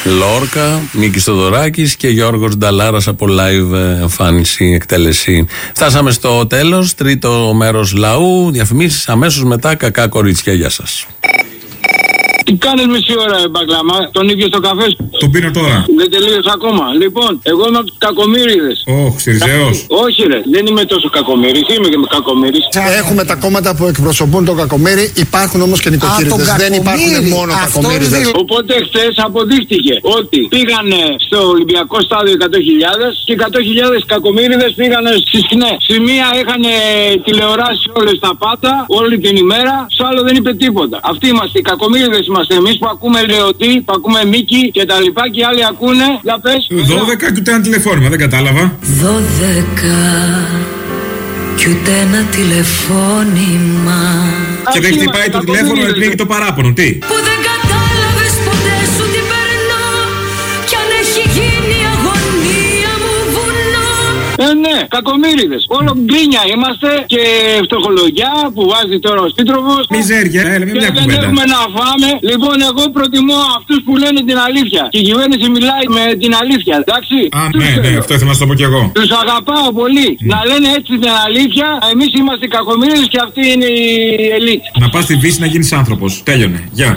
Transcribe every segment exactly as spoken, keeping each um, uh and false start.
Λόρκα, Μίκης Θοδωράκης και Γιώργος Νταλάρας από live εμφάνιση, εκτέλεση. Φτάσαμε στο τέλος, τρίτο μέρος λαού, διαφημίσεις αμέσως μετά, κακά κορίτσια. Γεια σας. Τι κάνεις μισή ώρα, μπακλαμά, τον ίδιο στο καφέ σου. Τον πίνω τώρα. Δεν τελείωσε ακόμα. Λοιπόν, εγώ είμαι από τους κακομοίριδες. Ωχ, Σιριζέος. Όχι, ρε, δεν είμαι τόσο κακομοίρης. Είμαι και με κακομοίρης. Έχουμε τα κόμματα που εκπροσωπούν τον κακομοίρη, υπάρχουν όμως και νοικοκύριδες. Δεν υπάρχουν μόνο κακομοίριδες. Οπότε χθες αποδείχτηκε ότι πήγανε στο Ολυμπιακό στάδιο εκατό χιλιάδες και εκατό χιλιάδες κακομοίριδες πήγανε στη ΣΝΕ. Στη μία είχαν τηλεοράσει όλες τα πάτα, όλη την ημέρα, στο άλλο δεν είπε τίποτα. Αυτοί είμαστε οι κακομοίριδες. Είμαστε εμείς που ακούμε Λεωτή, που ακούμε Μίκη και τα λοιπά και οι άλλοι ακούνε. Για πες. δώδεκα και ούτε ένα τηλεφώνημα, δεν κατάλαβα. Δώδεκα και ούτε ένα τηλεφώνημα. Και δεν χτυπάει το τηλέφωνο, δεν πνίγει το παράπονο. Τι. Που δεν κατάλαβες ποτέ σου τι περνώ. Κι αν έχει γίνει η αγωνία μου βουνό. Ε, ναι, κακομοίριδες. Όλο γκρίνια είμαστε και φτωχολογιά που βάζει τώρα ο Σπίτροβος. Μιζέρια, έλα, μην μια κουβέντα. Δεν έχουμε να φάμε. Λοιπόν, εγώ προτιμώ αυτούς που λένε την αλήθεια. Και η κυβέρνηση μιλάει με την αλήθεια, εντάξει. Α, ναι, ναι, αυτό ήθελα να σου το πω κι εγώ. Τους αγαπάω πολύ. Mm. Να λένε έτσι την αλήθεια. Εμείς είμαστε οι κακομοίριδες και αυτή είναι η ελίτ. Να πας στη Δύση να γίνεις άνθρωπος. Τέλειωνε. Γεια.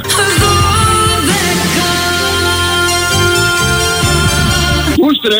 Ούστρε.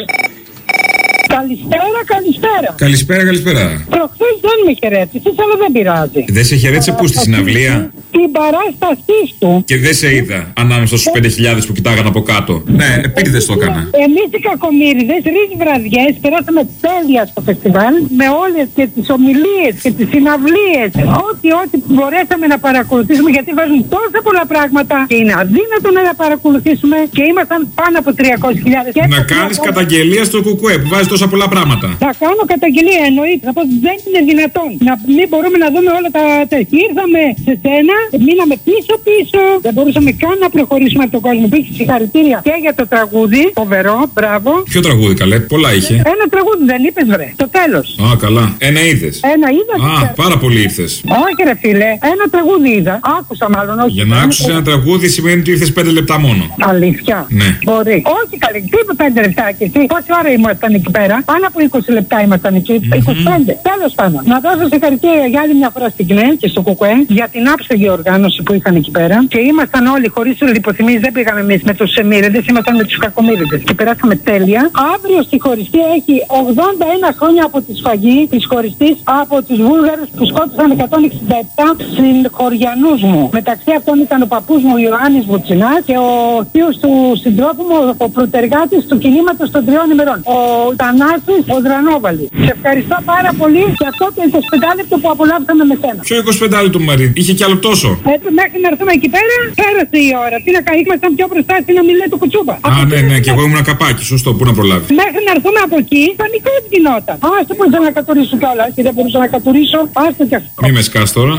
Καλησπέρα, καλησπέρα. Καλησπέρα, καλησπέρα. Προχθές δεν με χαιρέτησες, αλλά δεν πειράζει. Δεν σε χαιρέτησε πού, στη συναυλία? Την παράστασή του. Και δεν σε είδα ανάμεσα στους πέντε χιλιάδες που κοιτάγαν από κάτω. Ναι, επίτηδες το έκανα. Εμείς οι κακομοίριδες, τρεις βραδιές, περάσαμε τέλεια στο φεστιβάλ. Με όλες και τις ομιλίες και τις συναυλίες. Ό,τι, ό,τι μπορέσαμε να παρακολουθήσουμε, γιατί βάζουν τόσα πολλά πράγματα και είναι αδύνατο να τα παρακολουθήσουμε. Και ήμασταν πάνω από τριακόσιες χιλιάδες. Να κάνεις καταγγελία στο κουκουέ που βάζει τόσα πολλά πράγματα. Θα κάνω καταγγελία, εννοείται. Θα πω δεν είναι δυνατόν να μην μπορούμε να δούμε όλα τα τέτοια. Ήρθαμε σε σένα, μείναμε πίσω-πίσω. Δεν μπορούσαμε καν να προχωρήσουμε από τον κόσμο. Πήγε συγχαρητήρια και για το τραγούδι. Φοβερό, μπράβο. Ποιο τραγούδι, καλέ, πολλά είχε. Ένα τραγούδι δεν είπες, βρε. Το τέλος. Α, καλά. Ένα είδες. Ένα είδα. Α, πάρα πολύ ήρθες. Όχι, ρε φίλε. Ένα τραγούδι είδα. Άκουσα μάλλον. Όχι. Για να άκουσες ένα τραγούδι σημαίνει ότι ήρθες πέντε λεπτά μόνο. Αλήθεια. Ναι. Μπορεί. Όχι, καλή. Τι είπε πέντε λεπτά και εσύ. Πόση ώρα ήμασταν εκεί πέρα? Πάνω από είκοσι λεπτά ήμασταν εκεί. Mm-hmm. είκοσι πέντε. Τέλος πάντων. Να δώσω συγχαρητήρια για άλλη μια φορά στην ΚΝΕ και στο ΚΚΕ για την άψογη οργάνωση που είχαν εκεί πέρα. Και ήμασταν όλοι χωρίς λιποθυμίες. Δεν πήγαμε εμείς με τους εμμύριδες, ήμασταν με τους κακομύριδες. Και περάσαμε τέλεια. Αύριο στη χωριστή έχει ογδόντα ένα χρόνια από τη σφαγή της χωριστής από τους Βούλγαρους που σκότωσαν εκατόν εξήντα επτά συγχωριανούς μου. Μεταξύ αυτών ήταν ο παππούς μου Ιωάννης Βουτσινάς και ο θείος του συντρόφου μου, ο πρωτεργάτης του κινήματος των τριών ημερών. Ο Θανάσης ο Δρανόβαλης. Σε ευχαριστώ πάρα πολύ για αυτό το είκοσι λεπτό που απολαύσαμε με σένα. Ποιο είκοσι πέντε λεπτό, Μαρή, είχε κι άλλο τόσο. Έτσι, μέχρι να έρθουμε εκεί πέρα, πέρασε η ώρα. Τι να κάνουμε, ήμασταν πιο μπροστά στην ομιλία του Κουτσούπα. Α, ναι, ναι, και εγώ ήμουν καπάκι, σωστό, πού να προλάβει. Μέχρι να έρθουμε από εκεί, πανικό γινόταν. Α, δεν μπορούσα να κατουρίσω κιόλα και δεν μπορούσα να κατουρίσω. Άστο κι αυτό. Μη με σκάς τώρα.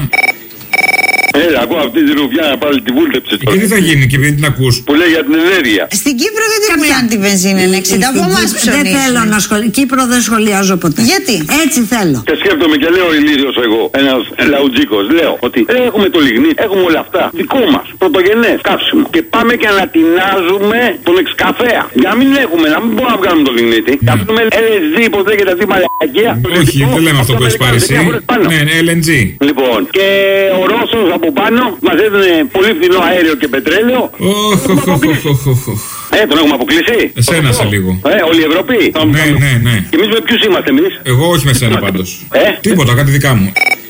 Έλα, ακούω αυτή τη ρουβιά να πάλι τη βούλτεψε. Και τι θα γίνει και επειδή την ακούς? Που λέει για την ενέργεια. Στην Κύπρο γιατί δεν πιάνει τη βενζίνη, είναι εξήντα από εμάς ψωνίζουν. Δεν θέλω να σχολιάσω. Κύπρο δεν σχολιάζω ποτέ. Γιατί? Έτσι θέλω. Και σκέφτομαι και λέω ηλίθιος εγώ, ένας λαουτζίκος, λέω ότι έχουμε το λιγνίτη, έχουμε όλα αυτά. Δικό μας, πρωτογενές, καύσιμο. Και πάμε και ανατινάζουμε τον εξκαφέα. Για να μην έχουμε, να μην μπορούμε να βγάλουμε το λιγνίτη. Να πούμε ελ ες τζι, πώς λέγεται αυτή η μαλακία. Όχι, δεν λέμε αυτό που έχεις πάρει εσύ. Ναι, ναι, ελ εν τζι. Λοιπόν, και ο Ρώσος από πάνω μας έδινε πολύ φθηνό αέριο και πετρέλαιο. Ε, τον έχουμε αποκλείσει. Εσένα σε λίγο. Ε, όλη η Ευρώπη. Ναι, ναι, ναι. Και εμείς με ποιους είμαστε εμείς? Εγώ όχι με σένα πάντως. Ε? Τίποτα, κάτι δικά μου.